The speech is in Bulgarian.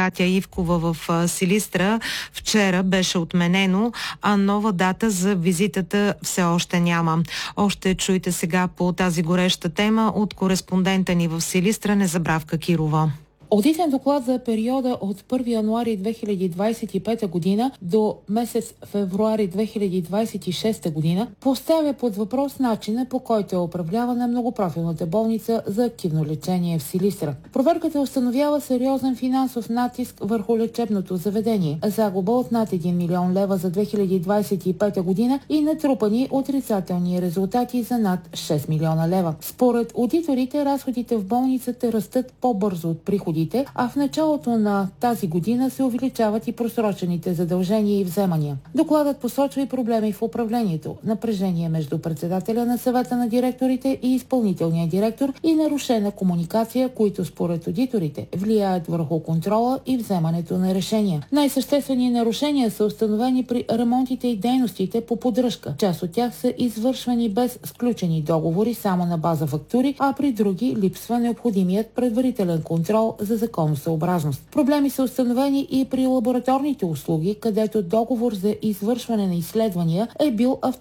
Катя Ивкова в Силистра вчера беше отменено, а нова дата за визитата все още няма. Още чуйте сега по тази гореща тема от кореспондента ни в Силистра Незабравка Кирова. Одитен доклад за периода от 1 януари 2025 година до месец февруари 2026 година поставя под въпрос начина, по който е управлявана многопрофилната болница за активно лечение в Силистра. Проверката установява сериозен финансов натиск върху лечебното заведение, загуба от над 1 милион лева за 2025 година и натрупани отрицателни резултати за над 6 милиона лева. Според аудиторите, разходите в болницата растат по-бързо от приходите, а в началото на тази година се увеличават и просрочените задължения и вземания. Докладът посочва и проблеми в управлението, напрежение между председателя на съвета на директорите и изпълнителния директор и нарушена комуникация, които според аудиторите влияят върху контрола и вземането на решения. Най-съществени нарушения са установени при ремонтите и дейностите по поддръжка. Част от тях са извършвани без сключени договори, само на база фактури, а при други липсва необходимият предварителен контрол за законосъобразност. Проблеми са установени и при лабораторните услуги, където договор за извършване на изследвания е бил автоматизиран